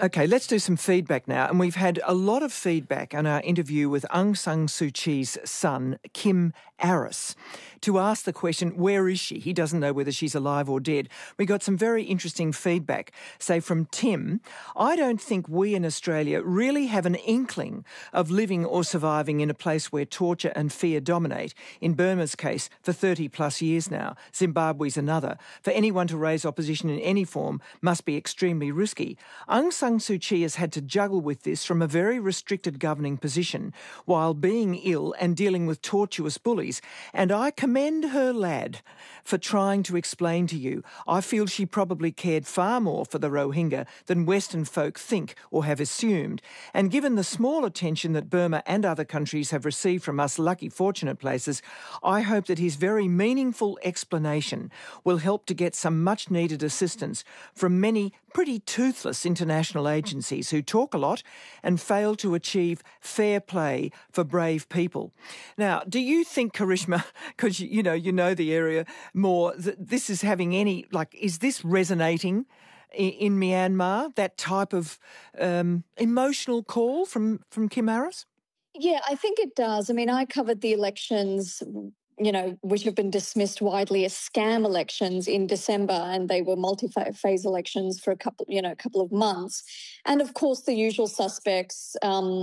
Okay, let's do some feedback now. And we've had a lot of feedback on our interview with Aung San Suu Kyi's son, Kim Aris, to ask the question, where is she? He doesn't know whether she's alive or dead. We got some very interesting feedback, say from Tim. I don't think we in Australia really have an inkling of living or surviving in a place where torture and fear dominate. In Burma's case, for 30 plus years now. Zimbabwe's another. For anyone to raise opposition in any form must be extremely risky. Aung San Suu Kyi has had to juggle with this from a very restricted governing position while being ill and dealing with tortuous bullies. And I commend her, lad, for trying to explain to you. I feel she probably cared far more for the Rohingya than Western folk think or have assumed. And given the small attention that Burma and other countries have received from us lucky, fortunate places, I hope that his very meaningful explanation will help to get some much-needed assistance from many pretty toothless international agencies who talk a lot and fail to achieve fair play for brave people. Now, do you think, Karishma, because you know the area more, that this is having any, is this resonating in Myanmar, that type of emotional call from Kim Aris? Yeah, I think it does. I mean, I covered the elections, which have been dismissed widely as scam elections in December, and they were multi-phase elections for a couple of months. And of course, the usual suspects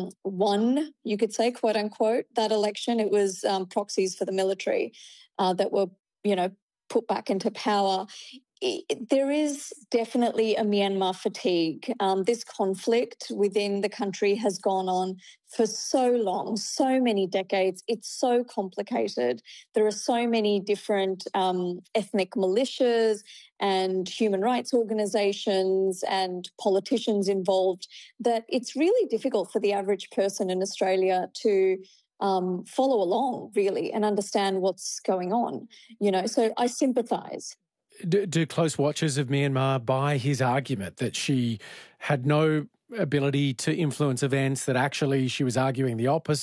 won, you could say, quote unquote, that election. It was proxies for the military that were, put back into power. There is definitely a Myanmar fatigue. This conflict within the country has gone on for so long, so many decades. It's so complicated. There are so many different ethnic militias and human rights organisations and politicians involved that it's really difficult for the average person in Australia to follow along, really, and understand what's going on. So I sympathise. Do close watchers of Myanmar buy his argument that she had no ability to influence events, that actually she was arguing the opposite?